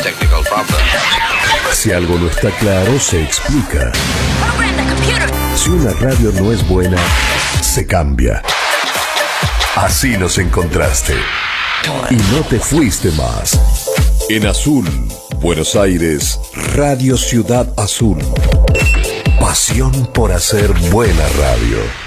technical problem. Si algo no está claro, se explica. Si una radio no es buena, se cambia. Así nos encontraste. Y no te fuiste más. En Azul, Buenos Aires, Radio Ciudad Azul. Pasión por hacer buena radio.